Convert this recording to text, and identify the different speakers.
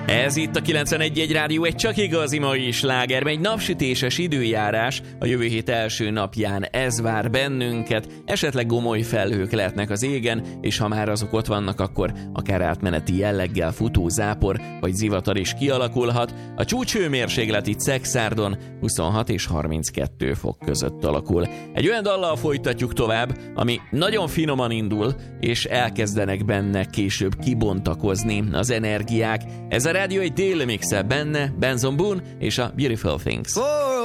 Speaker 1: Ez itt a 91.1 Rádió, egy csak igazi mai slágerben, egy napsütéses időjárás a jövő hét első napján. Ez vár bennünket, esetleg gomoly felhők lehetnek az égen, és ha már azok ott vannak, akkor akár átmeneti jelleggel futó zápor vagy zivatar is kialakulhat. A csúcshőmérséklet itt Szekszárdon 26 és 32 fok között alakul. Egy olyan dallal folytatjuk tovább, ami nagyon finoman indul, és elkezdenek benne később kibontakozni az energiák. Ez a rádió egy déli mixe, benne Benson Boone és a Beautiful Things.
Speaker 2: For